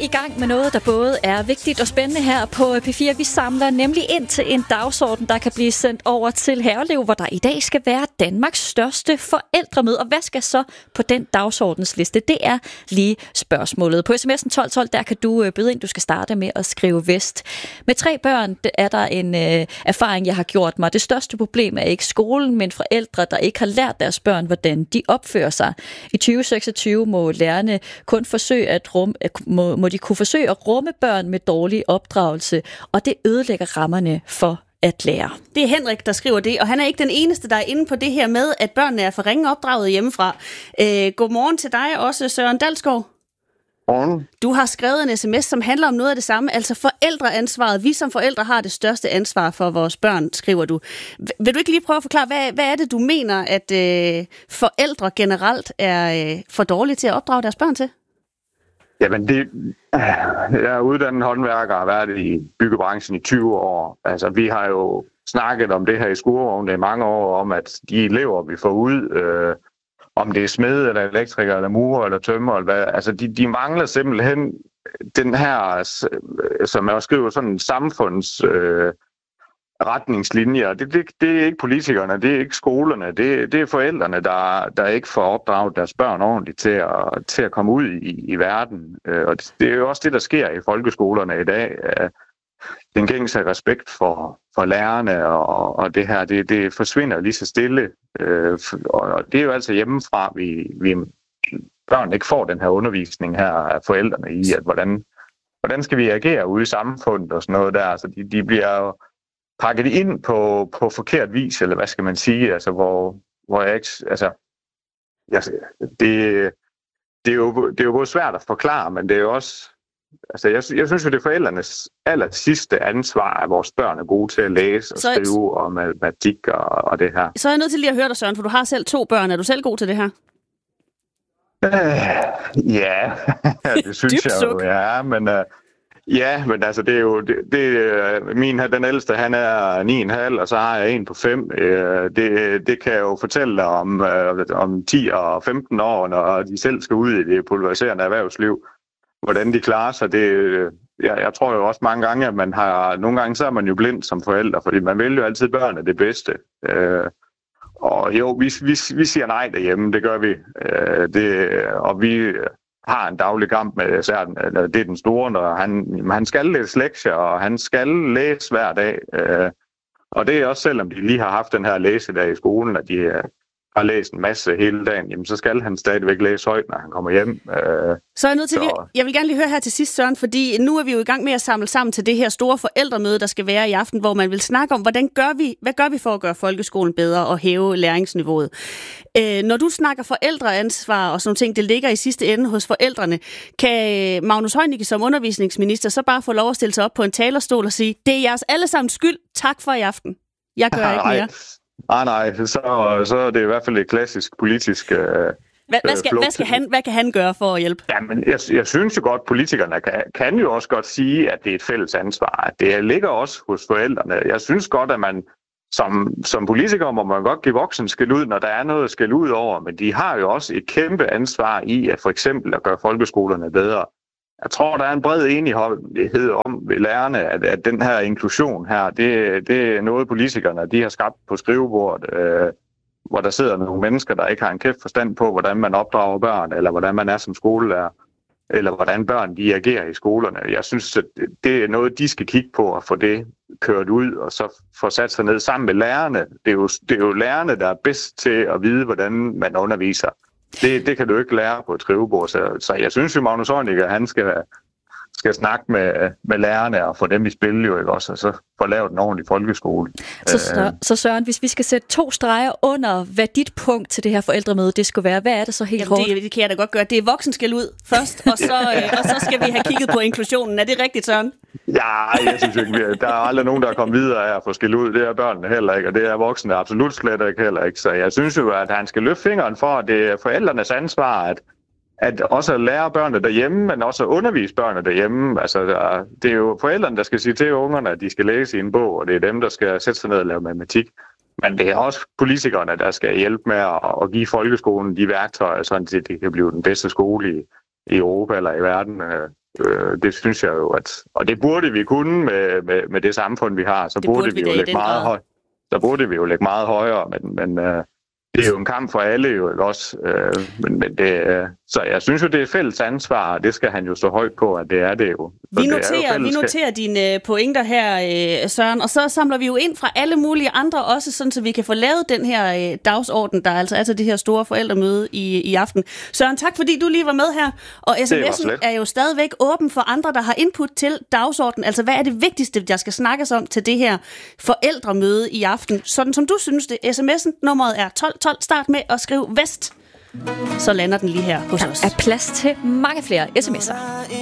i gang med noget, der både er vigtigt og spændende her på P4. Vi samler nemlig ind til en dagsorden, der kan blive sendt over til Herlev, hvor der i dag skal være Danmarks største forældremøde. Og hvad skal så på den dagsordensliste? Det er lige spørgsmålet. På sms'en 1212, der kan du byde ind. Du skal starte med at skrive Vest. Med 3 børn er der en erfaring, jeg har gjort mig. Det største problem er ikke skolen, men forældre, der ikke har lært deres børn, hvordan de opfører sig. I 2026 må lærerne kun må de kunne forsøge at rumme børn med dårlig opdragelse, og det ødelægger rammerne for at lære. Det er Henrik, der skriver det, og han er ikke den eneste, der er inde på det her med, at børnene er for ringe opdraget hjemmefra. Godmorgen til dig også, Søren Dalsgaard. Morgen. Du har skrevet en sms, som handler om noget af det samme, altså forældreansvaret. Vi som forældre har det største ansvar for vores børn, skriver du. Vil du ikke lige prøve at forklare, hvad er det, du mener, at forældre generelt er for dårlige til at opdrage deres børn til? Jamen, jeg er uddannet håndværker og har været i byggebranchen i 20 år. Altså, vi har jo snakket om det her i skolevognen i mange år, om at de elever, vi får ud, om det er smed, eller elektriker, eller murer, eller tømmer, eller hvad, altså de mangler simpelthen den her, som jeg skriver, sådan en samfunds retningslinjer. Det er ikke politikerne, det er ikke skolerne, det er forældrene, der ikke får opdraget deres børn ordentligt til at komme ud i verden. Og det er jo også det, der sker i folkeskolerne i dag. Den gængse respekt for lærerne og det her, det forsvinder lige så stille. Og det er jo altså hjemmefra, vi børn ikke får den her undervisning her af forældrene i, at hvordan skal vi agere ude i samfundet og sådan noget der. Altså de bliver jo pakket ind på forkert vis, eller hvad skal man sige, altså hvor jeg ikke, altså det er jo både svært at forklare, men det er jo også, altså jeg synes jo, det er forældrenes aller sidste ansvar, at vores børn er gode til at læse og skrive og matematik og det her. Så er jeg nødt til lige at høre dig, Søren, for du har selv 2 børn. Er du selv god til det her? Ja, det synes jeg jo, ja, men men altså det er jo den ældste, han er 9,5, og så har jeg en på 5. Det kan jeg jo fortælle dig om 10 og 15 år, når de selv skal ud i det polariserende erhvervsliv, hvordan de klarer sig. Jeg tror jo også mange gange, at nogle gange så er man jo blind som forælder, fordi man vil jo altid børnene det bedste. Og jo, vi siger nej derhjemme, det gør vi. Og vi har en daglig kamp med særden, eller det er den store, når han skal læse lektier, og han skal læse hver dag. Og det er også, selvom de lige har haft den her læsedag i skolen, at de har læst en masse hele dagen, jamen så skal han stadigvæk læse højt, når han kommer hjem. Så er jeg nødt til jeg vil gerne lige høre her til sidst, Søren, fordi nu er vi jo i gang med at samle sammen til det her store forældremøde, der skal være i aften, hvor man vil snakke om, hvad gør vi for at gøre folkeskolen bedre og hæve læringsniveauet. Når du snakker forældreansvar og sådan nogle ting, det ligger i sidste ende hos forældrene, kan Magnus Heunicke som undervisningsminister så bare få lov at stille sig op på en talerstol og sige, det er jeres allesammens skyld, tak for i aften. Jeg gør ikke mere. Nej, så er det i hvert fald et klassisk politisk hvad kan han gøre for at hjælpe? Jamen, jeg synes jo godt, politikerne kan jo også godt sige, at det er et fælles ansvar. At det ligger også hos forældrene. Jeg synes godt, at man som politiker må man godt give voksen skæld ud, når der er noget at skælde ud over. Men de har jo også et kæmpe ansvar i at for eksempel at gøre folkeskolerne bedre. Jeg tror, der er en bred enighed om ved lærerne, at den her inklusion her, det er noget politikerne, de har skabt på skrivebordet, hvor der sidder nogle mennesker, der ikke har en kæft forstand på, hvordan man opdrager børn, eller hvordan man er som skolelærer, eller hvordan børn de agerer i skolerne. Jeg synes, at det er noget, de skal kigge på at få det kørt ud, og så få sat sig ned sammen med lærerne. Det er jo lærerne, der er bedst til at vide, hvordan man underviser. Det kan du ikke lære på et skrivebord, så jeg synes jo, Magnus Heunicke, han skal snakke med lærerne og få dem i spil jo, ikke også, og så få lavet en ordentlig folkeskole. Så Søren, hvis vi skal sætte 2 streger under, hvad dit punkt til det her forældremøde, det skulle være, hvad er det så helt hårdt? Det kan jeg da godt gøre. Det er voksenskæld ud først, og så skal vi have kigget på inklusionen. Er det rigtigt, Søren? Ja, jeg synes ikke, der er aldrig nogen, der er kommet videre af at få skæld ud. Det er børnene heller ikke, og det er voksne absolut slet ikke heller ikke. Så jeg synes jo, at han skal løfte fingeren for, at det er forældrenes ansvar, at også lære børnene derhjemme, men også undervise børnene derhjemme. Altså, det er jo forældrene, der skal sige til ungerne, at de skal læse i en bog, og det er dem, der skal sætte sig ned og lave matematik. Men det er også politikerne, der skal hjælpe med at give folkeskolen de værktøjer, så det kan blive den bedste skole i Europa eller i verden. Det synes jeg jo, og det burde vi kunne med det samfund, vi har. Så burde vi jo lægge meget højt. Så burde vi jo lægge meget højere, men det er jo en kamp for alle jo, ikke også? Så jeg synes jo, det er fælles ansvar, og det skal han jo stå højt på, at det er det jo. Vi noterer dine pointer her, Søren, og så samler vi jo ind fra alle mulige andre også, sådan så vi kan få lavet den her dagsorden, der altså er til det her store forældremøde i aften. Søren, tak fordi du lige var med her, og sms'en er jo stadigvæk åben for andre, der har input til dagsordenen. Altså, hvad er det vigtigste, jeg skal snakkes om til det her forældremøde i aften? Sådan som du synes det. SMS'en, nummeret er 1212. Start med at skrive Vest. Så lander den lige her hos os. Der er plads til mange flere sms'er.